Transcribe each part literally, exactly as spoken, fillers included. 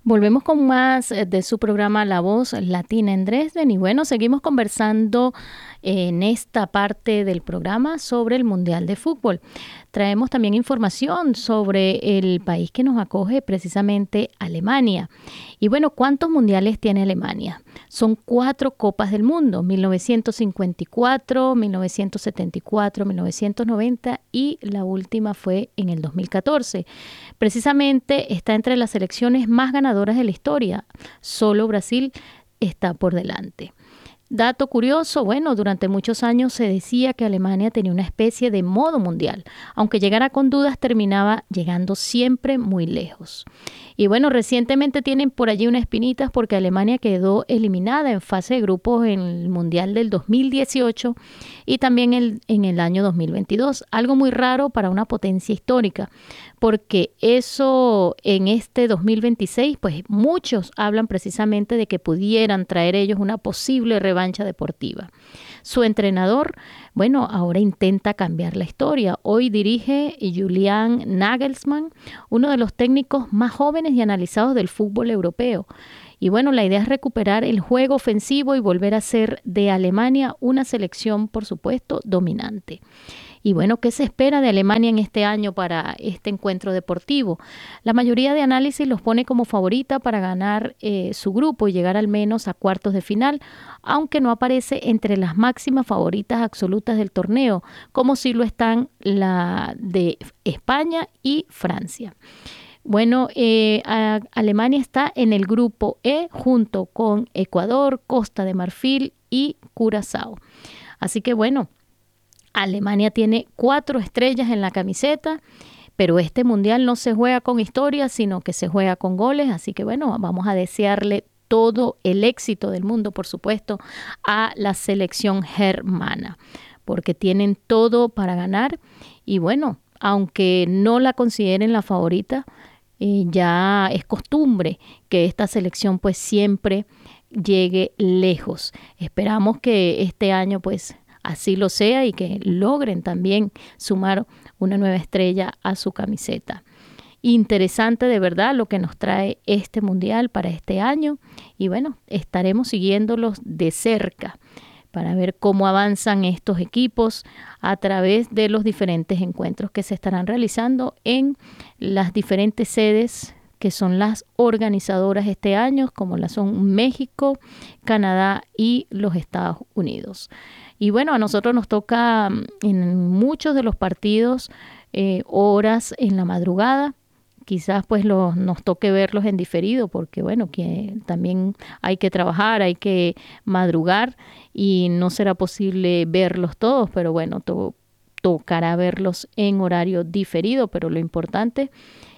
Volvemos con más eh, de su programa La Voz Latina en Dresden y bueno, seguimos conversando en esta parte del programa sobre el Mundial de Fútbol. Traemos también información sobre el país que nos acoge, precisamente Alemania. Y bueno, ¿cuántos mundiales tiene Alemania? Son cuatro Copas del Mundo, mil novecientos cincuenta y cuatro, mil novecientos setenta y cuatro, mil novecientos noventa y la última fue en el dos mil catorce. Precisamente está entre las selecciones más ganadoras de la historia. Solo Brasil está por delante. Dato curioso, bueno, durante muchos años se decía que Alemania tenía una especie de modo mundial. Aunque llegara con dudas, terminaba llegando siempre muy lejos. Y bueno, recientemente tienen por allí unas espinitas porque Alemania quedó eliminada en fase de grupos en el Mundial del dos mil dieciocho y también el, en el año dos mil veintidós. Algo muy raro para una potencia histórica, porque eso en este dos mil veintiséis, pues muchos hablan precisamente de que pudieran traer ellos una posible revancha deportiva. Su entrenador, bueno, ahora intenta cambiar la historia. Hoy dirige Julian Nagelsmann, uno de los técnicos más jóvenes y analizados del fútbol europeo. Y bueno, la idea es recuperar el juego ofensivo y volver a ser de Alemania una selección, por supuesto, dominante. Y bueno, ¿qué se espera de Alemania en este año para este encuentro deportivo? La mayoría de análisis los pone como favorita para ganar eh, su grupo y llegar al menos a cuartos de final, aunque no aparece entre las máximas favoritas absolutas del torneo, como sí lo están la de España y Francia. Bueno, eh, a, Alemania está en el grupo E junto con Ecuador, Costa de Marfil y Curazao. Así que bueno, Alemania tiene cuatro estrellas en la camiseta, pero este mundial no se juega con historia, sino que se juega con goles. Así que bueno, vamos a desearle todo el éxito del mundo, por supuesto, a la selección germana, porque tienen todo para ganar. Y bueno, aunque no la consideren la favorita, eh, ya es costumbre que esta selección pues siempre llegue lejos. Esperamos que este año pues así lo sea y que logren también sumar una nueva estrella a su camiseta. Interesante de verdad lo que nos trae este mundial para este año y bueno, estaremos siguiéndolos de cerca para ver cómo avanzan estos equipos a través de los diferentes encuentros que se estarán realizando en las diferentes sedes que son las organizadoras este año, como las son México, Canadá y los Estados Unidos. Y bueno, a nosotros nos toca en muchos de los partidos eh, horas en la madrugada. Quizás pues los, nos toque verlos en diferido porque bueno, que también hay que trabajar, hay que madrugar y no será posible verlos todos, pero bueno, to, tocará verlos en horario diferido, pero lo importante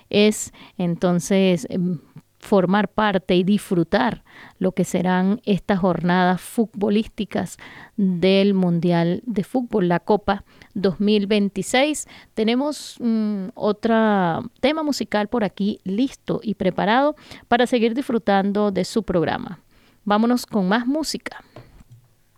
es entonces formar parte y disfrutar lo que serán estas jornadas futbolísticas del Mundial de Fútbol, la Copa dos mil veintiséis. Tenemos um, otro tema musical por aquí listo y preparado para seguir disfrutando de su programa. Vámonos con más música.